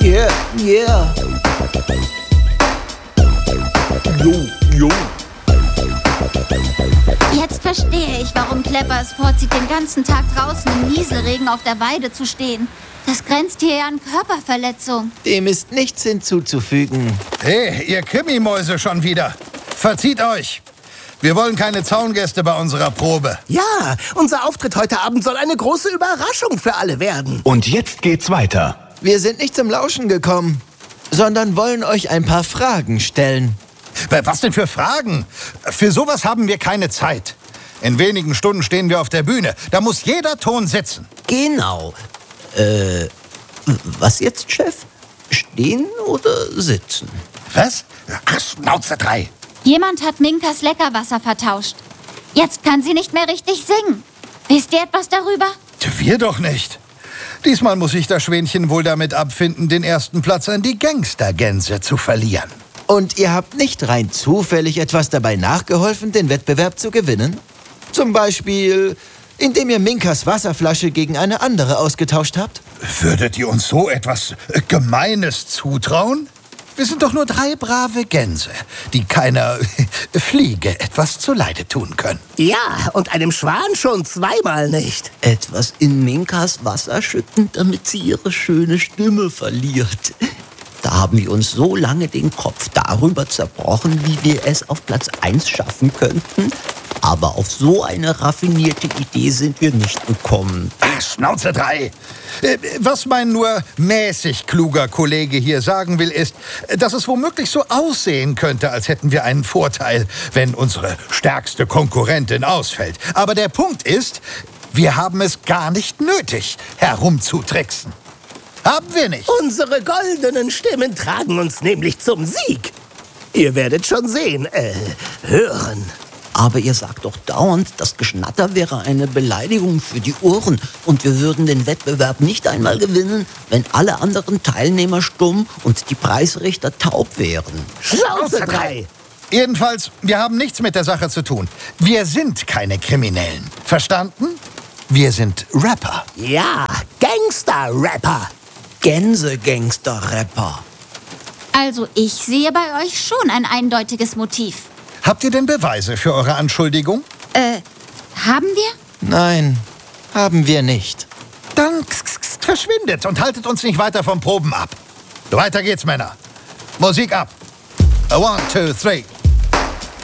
Yeah, yeah. Jo. Jetzt verstehe ich, warum Klepper es vorzieht, den ganzen Tag draußen im Nieselregen auf der Weide zu stehen. Das grenzt hier ja an Körperverletzung. Dem ist nichts hinzuzufügen. Hey, ihr Krimimäuse schon wieder. Verzieht euch. Wir wollen keine Zaungäste bei unserer Probe. Ja, unser Auftritt heute Abend soll eine große Überraschung für alle werden. Und jetzt geht's weiter. Wir sind nicht zum Lauschen gekommen, sondern wollen euch ein paar Fragen stellen. Was denn für Fragen? Für sowas haben wir keine Zeit. In wenigen Stunden stehen wir auf der Bühne. Da muss jeder Ton sitzen. Genau. Was jetzt, Chef? Stehen oder sitzen? Was? Ach, Schnauze 3. Jemand hat Minkas Leckerwasser vertauscht. Jetzt kann sie nicht mehr richtig singen. Wisst ihr etwas darüber? Wir doch nicht. Diesmal muss sich das Schwänchen wohl damit abfinden, den ersten Platz an die Gangstergänse zu verlieren. Und ihr habt nicht rein zufällig etwas dabei nachgeholfen, den Wettbewerb zu gewinnen? Zum Beispiel, indem ihr Minkas Wasserflasche gegen eine andere ausgetauscht habt? Würdet ihr uns so etwas Gemeines zutrauen? Wir sind doch nur 3 brave Gänse, die keiner Fliege etwas zuleide tun können. Ja, und einem Schwan schon zweimal nicht. Etwas in Minkas Wasser schütten, damit sie ihre schöne Stimme verliert. Da haben wir uns so lange den Kopf darüber zerbrochen, wie wir es auf Platz 1 schaffen könnten. Aber auf so eine raffinierte Idee sind wir nicht gekommen. Ach, Schnauze 3. Was mein nur mäßig kluger Kollege hier sagen will, ist, dass es womöglich so aussehen könnte, als hätten wir einen Vorteil, wenn unsere stärkste Konkurrentin ausfällt. Aber der Punkt ist, wir haben es gar nicht nötig, herumzutricksen. Haben wir nicht. Unsere goldenen Stimmen tragen uns nämlich zum Sieg. Ihr werdet schon sehen, hören. Aber ihr sagt doch dauernd, das Geschnatter wäre eine Beleidigung für die Ohren. Und wir würden den Wettbewerb nicht einmal gewinnen, wenn alle anderen Teilnehmer stumm und die Preisrichter taub wären. Schnauze 3. Jedenfalls, wir haben nichts mit der Sache zu tun. Wir sind keine Kriminellen. Verstanden? Wir sind Rapper. Ja, Gangster-Rapper. Gänse-Gangster-Rapper. Also ich sehe bei euch schon ein eindeutiges Motiv. Habt ihr denn Beweise für eure Anschuldigung? Haben wir? Nein, haben wir nicht. Dann verschwindet und haltet uns nicht weiter vom Proben ab. Weiter geht's, Männer. Musik ab. 1, 2, 3.